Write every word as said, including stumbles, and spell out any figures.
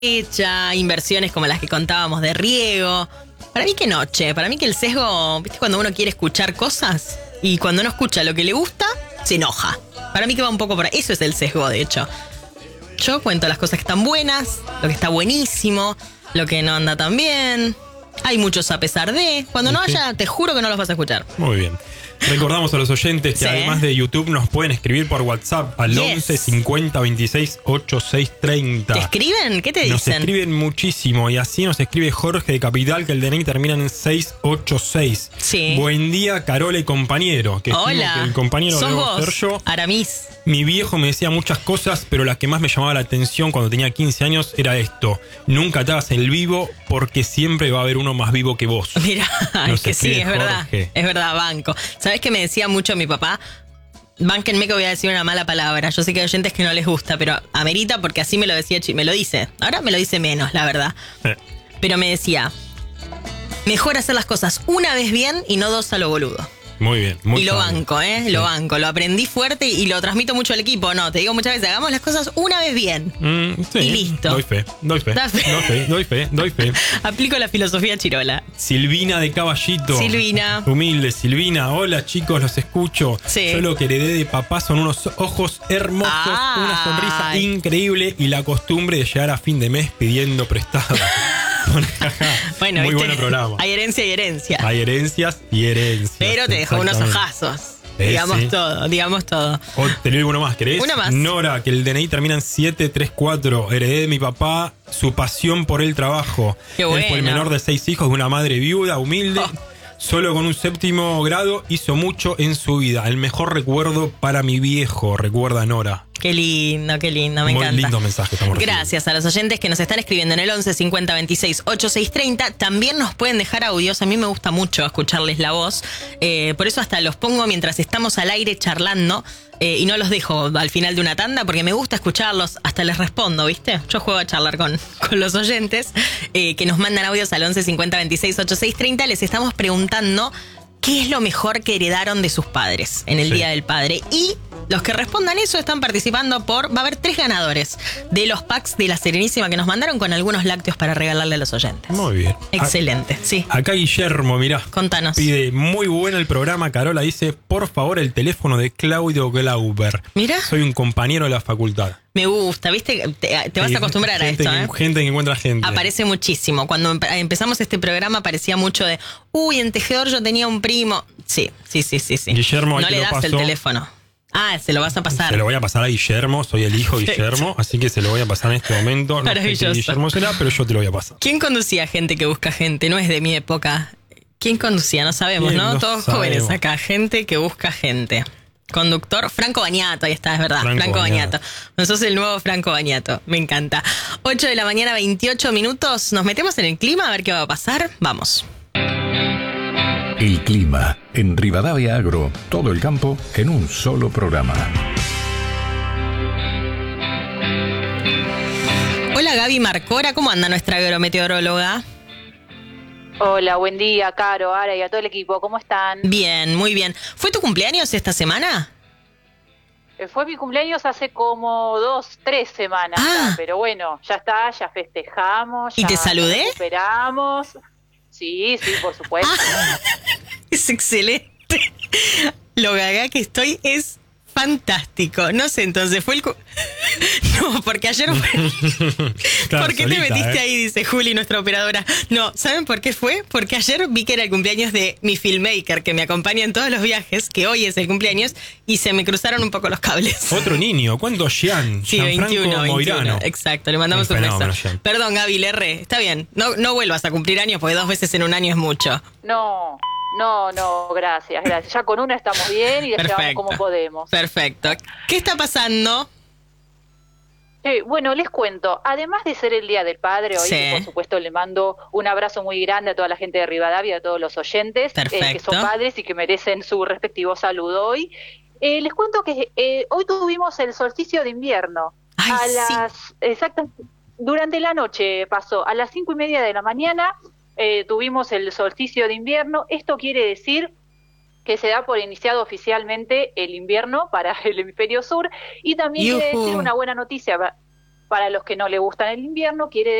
hecha, inversiones como las que contábamos de riego. Para mí que no, che, para mí que el sesgo, ¿viste? Cuando uno quiere escuchar cosas y cuando no escucha lo que le gusta, se enoja. Para mí que va un poco por ahí. Eso es el sesgo, de hecho. Yo cuento las cosas que están buenas, lo que está buenísimo, lo que no anda tan bien. Hay muchos a pesar de. Cuando no haya, te juro que no los vas a escuchar. Muy bien. Recordamos a los oyentes que sí, además de YouTube nos pueden escribir por WhatsApp al yes. once cincuenta veintiséis ochenta y seis treinta. ¿Te escriben? ¿Qué te nos dicen? Nos escriben muchísimo y así nos escribe Jorge de Capital, que el D N I termina en seiscientos ochenta y seis. Sí. Buen día, Carola y compañero. Que Hola. Que el compañero ¿Sos debo vos? ser yo. Aramis. Mi viejo me decía muchas cosas, pero la que más me llamaba la atención cuando tenía quince años era esto: nunca te hagas el vivo porque siempre va a haber uno más vivo que vos. Mira, es que sí, es Jorge. verdad. Es verdad, banco. ¿Sabés qué me decía mucho mi papá? Bánquenme que voy a decir una mala palabra. Yo sé que hay oyentes que no les gusta, pero amerita porque así me lo decía, me lo dice. Ahora me lo dice menos, la verdad. Eh. Pero me decía, mejor hacer las cosas una vez bien y no dos a lo boludo. Muy bien, muy Y lo sabio. banco, ¿eh? Sí. Lo banco. Lo aprendí fuerte y lo transmito mucho al equipo. No, te digo muchas veces, hagamos las cosas una vez bien. Mm, sí, y listo. Doy fe, doy fe, Da fe. doy fe, doy fe, doy fe. Aplico la filosofía Chirola. Silvina de Caballito. Silvina. Humilde Silvina. Hola chicos, los escucho. Sí. Yo lo que heredé de papá son unos ojos hermosos, Ay. una sonrisa increíble y la costumbre de llegar a fin de mes pidiendo prestado. Bueno, muy ¿viste? buen programa. Hay herencia y herencia. Hay herencias y herencias. Pero te dejó unos ojazos. Eh, digamos sí. todo, digamos todo. O te leo uno más, ¿querés? Una más. Nora, que el D N I termina en siete tres cuatro. Heredé de mi papá su pasión por el trabajo. Qué bueno. Él fue el menor de seis hijos de una madre viuda, humilde. Oh. Solo con un séptimo grado hizo mucho en su vida. El mejor recuerdo para mi viejo, recuerda Nora. Qué lindo, qué lindo, me Muy encanta. lindo mensaje estamos recibiendo. Gracias a los oyentes que nos están escribiendo en el once cincuenta veintiséis ochenta y seis treinta. También nos pueden dejar audios. A mí me gusta mucho escucharles la voz. Eh, por eso hasta los pongo mientras estamos al aire charlando. Eh, y no los dejo al final de una tanda porque me gusta escucharlos. Hasta les respondo, ¿viste? Yo juego a charlar con, con los oyentes eh, que nos mandan audios al once cincuenta veintiséis ochenta y seis treinta. Les estamos preguntando qué es lo mejor que heredaron de sus padres en el sí. Día del Padre. Y los que respondan eso están participando por... Va a haber tres ganadores de los packs de la Serenísima que nos mandaron con algunos lácteos para regalarle a los oyentes. Muy bien. Excelente, a, sí. Acá Guillermo, mirá. Contanos. Pide, muy bueno el programa. Carola dice, por favor, el teléfono de Claudio Glauber. Mira. Soy un compañero de la facultad. Me gusta, ¿viste? Te, te vas a acostumbrar gente a esto, que, ¿eh? Gente que encuentra gente. Aparece muchísimo. Cuando empezamos este programa aparecía mucho de, uy, en Tejedor yo tenía un primo. Sí, sí, sí, sí. sí. Guillermo, no le das paso. el teléfono. Ah, se lo vas a pasar. Se lo voy a pasar a Guillermo, soy el hijo de Guillermo, así que se lo voy a pasar en este momento. No Maravilloso. sé quién Guillermo será, pero yo te lo voy a pasar. ¿Quién conducía Gente que busca gente? No es de mi época. ¿Quién conducía? No sabemos, ¿no? Todos sabemos. Jóvenes acá. Gente que busca gente. Conductor, Franco Bañato, ahí está, es verdad, Franco, Franco Bañato. No sos el nuevo Franco Bañato, me encanta. ocho de la mañana, veintiocho minutos, nos metemos en el clima a ver qué va a pasar, vamos. El clima en Rivadavia Agro, todo el campo en un solo programa. Hola Gaby Marcora, ¿cómo anda nuestra agrometeoróloga? Hola, buen día, Caro, Ara y a todo el equipo. ¿Cómo están? Bien, muy bien. ¿Fue tu cumpleaños esta semana? Eh, fue mi cumpleaños hace como dos, tres semanas, ah. ya, pero bueno, ya está, ya festejamos. ¿Y ya te saludé? Esperamos. Sí, sí, por supuesto. Ah, es excelente. Lo gaga que estoy es fantástico. No sé, entonces fue el... Cu- no, porque ayer fue... Claro, ¿Por qué solita, te metiste eh? ahí? Dice Juli, nuestra operadora. No, ¿saben por qué fue? Porque ayer vi que era el cumpleaños de mi filmmaker, que me acompaña en todos los viajes, que hoy es el cumpleaños, y se me cruzaron un poco los cables. Otro niño, ¿cuánto Jean? Sí, Gianfranco veintiuno, Moirano. veintiuno. Exacto, le mandamos un, un beso. Jean. Perdón, Gaby, le erré. Está bien, no, no vuelvas a cumplir años, porque dos veces en un año es mucho. No... No, no, gracias, gracias. Ya con una estamos bien y la llevamos como podemos. Perfecto. ¿Qué está pasando? Eh, bueno, les cuento, además de ser el Día del Padre, hoy sí. Por supuesto le mando un abrazo muy grande a toda la gente de Rivadavia, a todos los oyentes eh, que son padres y que merecen su respectivo saludo hoy. Eh, les cuento que eh, hoy tuvimos el solsticio de invierno. Ay, a sí. las exactas, durante la noche pasó, a las cinco y media de la mañana eh, tuvimos el solsticio de invierno. Esto quiere decir que se da por iniciado oficialmente el invierno para el hemisferio sur, y también Yuhu. quiere decir una buena noticia Para los que no le gustan el invierno, quiere